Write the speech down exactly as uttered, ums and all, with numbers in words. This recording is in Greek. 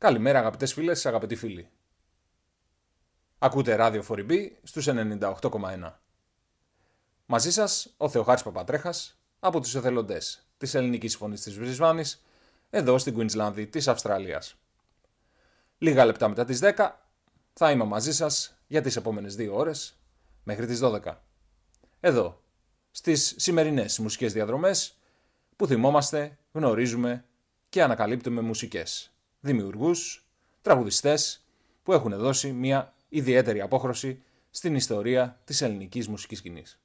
Καλημέρα αγαπητές φίλες, αγαπητοί φίλοι. Ακούτε ράδιο φοριμπή στους ενενήντα οκτώ κόμμα ένα. Μαζί σας ο Θεοχάρης Παπατρέχας από τους εθελοντές της Ελληνικής Φωνής της Βρισβάνης, εδώ στην Κουίνσλανδη της Αυστραλίας. Λίγα λεπτά μετά τις δέκα θα είμαι μαζί σας για τις επόμενες δύο ώρες μέχρι τις δώδεκα. Εδώ, στις σημερινές μουσικές διαδρομές που θυμόμαστε, γνωρίζουμε και ανακαλύπτουμε μουσικές, δημιουργούς, τραγουδιστές που έχουν δώσει μια ιδιαίτερη απόχρωση στην ιστορία της ελληνικής μουσικής σκηνής.